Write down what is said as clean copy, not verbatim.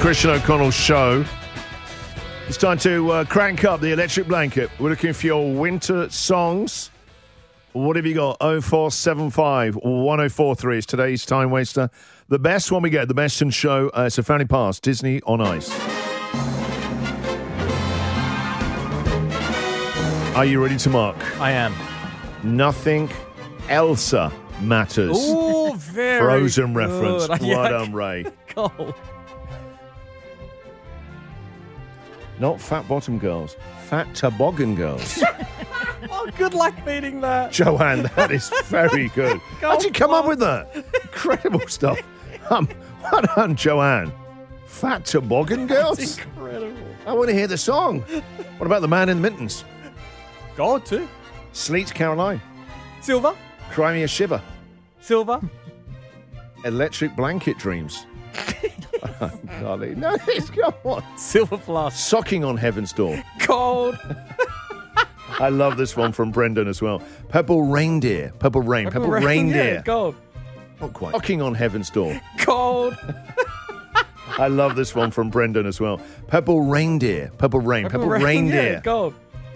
Christian O'Connell's show. It's time to crank up the electric blanket. We're looking for your winter songs. What have you got? 0475 1043 is today's time waster. The best one we get, the best in show. It's a family pass, Disney on Ice. Are you ready to mark? I am. Nothing Elsa matters. Ooh, very Frozen good. reference. Yeah. Well done, Ray. Cool. Not Fat Bottom Girls. Fat Toboggan Girls. Oh, good luck beating that. Joanne, that is very good. How'd you come up with that? Incredible stuff. Well done, Joanne. Fat Toboggan Girls? That's incredible. I want to hear the song. What about The Man in the Mittens? God, too. Sleet Caroline. Silver. Cry Me a Shiver. Silver. Electric Blanket Dreams. Oh, golly. No, come on. Silver plus. Socking on Heaven's Door. Gold. I love this one from Brendan as well. Purple Reindeer. Purple Rain. Purple Reindeer. Yeah, gold. Not quite. Knocking on Heaven's Door. Gold. I love this one from Brendan as well. Purple Reindeer. Purple Rain. Purple Reindeer. Yeah, gold.